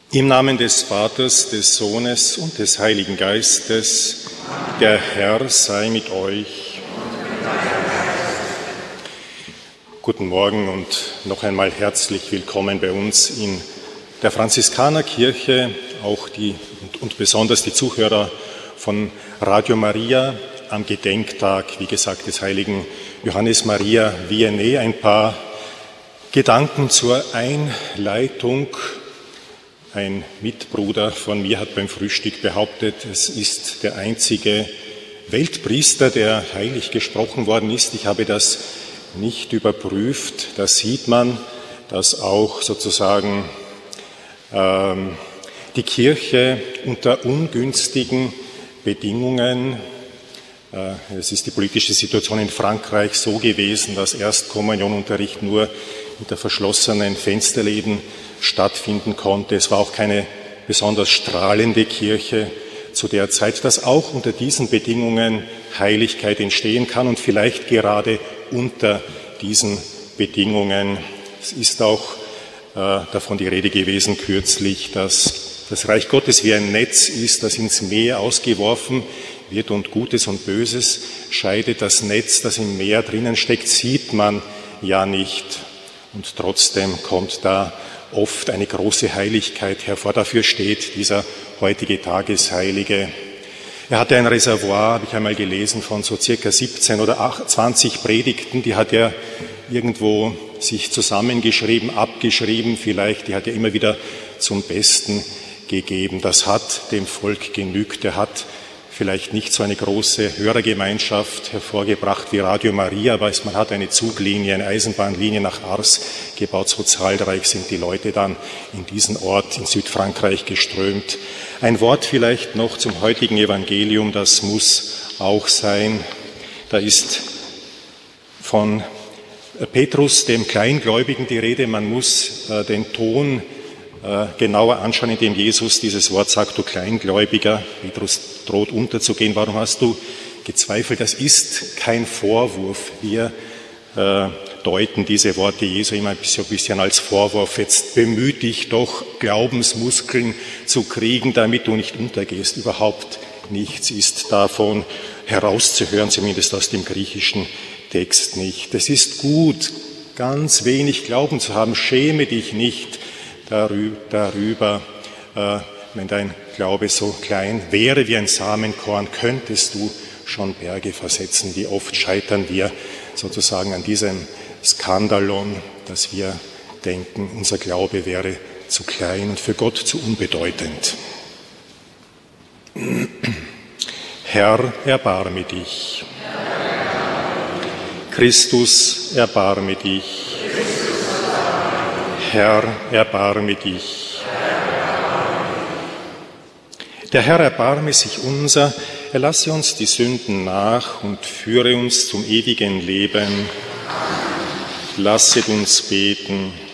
Im Namen des Vaters, des Sohnes und des Heiligen Geistes, der Herr sei mit euch. Guten Morgen und noch einmal herzlich willkommen bei uns in der Franziskanerkirche, auch und besonders die Zuhörer von Radio Maria am Gedenktag, wie gesagt, des heiligen Johannes Maria Vianney. Ein paar Gedanken zur Einleitung. Ein Mitbruder von mir hat beim Frühstück behauptet, es ist der einzige Weltpriester, der heilig gesprochen worden ist. Ich habe das nicht überprüft. Da sieht man, dass auch sozusagen die Kirche unter ungünstigen Bedingungen, es ist die politische Situation in Frankreich so gewesen, dass Erstkommunionunterricht nur hinter verschlossenen Fensterläden stattfinden konnte. Es war auch keine besonders strahlende Kirche zu der Zeit, dass auch unter diesen Bedingungen Heiligkeit entstehen kann und vielleicht gerade unter diesen Bedingungen. Es ist auch davon die Rede gewesen kürzlich, dass das Reich Gottes wie ein Netz ist, das ins Meer ausgeworfen wird und Gutes und Böses scheidet. Das Netz, das im Meer drinnen steckt, sieht man ja nicht. Und trotzdem kommt da oft eine große Heiligkeit hervor. Dafür steht dieser heutige Tagesheilige. Er hatte ein Reservoir, habe ich einmal gelesen, von so circa 17 oder 20 Predigten. Die hat er irgendwo sich zusammengeschrieben, abgeschrieben vielleicht. Die hat er immer wieder zum Besten gegeben. Das hat dem Volk genügt. Er hat vielleicht nicht so eine große Hörergemeinschaft hervorgebracht wie Radio Maria, aber man hat eine Zuglinie, eine Eisenbahnlinie nach Ars gebaut. So zahlreich sind die Leute dann in diesen Ort in Südfrankreich geströmt. Ein Wort vielleicht noch zum heutigen Evangelium, das muss auch sein. Da ist von Petrus, dem Kleingläubigen, die Rede. Man muss den Ton genauer anschauen, indem Jesus dieses Wort sagt, du Kleingläubiger. Petrus droht unterzugehen. Warum hast du gezweifelt? Das ist kein Vorwurf. Wir deuten diese Worte Jesu immer ein bisschen als Vorwurf. Jetzt bemühe dich doch, Glaubensmuskeln zu kriegen, damit du nicht untergehst. Überhaupt nichts ist davon herauszuhören, zumindest aus dem griechischen Text nicht. Es ist gut, ganz wenig Glauben zu haben. Schäme dich nicht darüber, wenn dein Glaube so klein wäre wie ein Samenkorn, könntest du schon Berge versetzen. Wie oft scheitern wir sozusagen an diesem Skandalon, dass wir denken, unser Glaube wäre zu klein und für Gott zu unbedeutend. Herr, erbarme dich. Christus, erbarme dich. Herr, erbarme dich. Der Herr erbarme sich unser, er lasse uns die Sünden nach und führe uns zum ewigen Leben. Lasset uns beten.